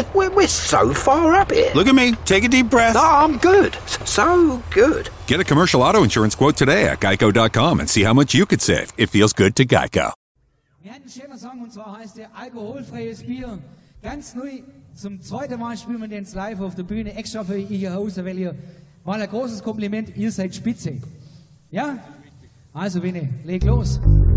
We're so far up here. Look at me. Take a deep breath. No, I'm good. So good. Get a commercial auto insurance quote today at geico.com and see how much you could save. It feels good to Geico. Wir hatten einen schönen Song, und zwar heißt der Alkoholfreies Bier. Ganz neu, zum zweiten Mal spielen wir den live auf der Bühne, extra für ihr Hause, weil ihr mal ein großes Kompliment, ihr seid spitze. Ja? Also Winnie, leg los.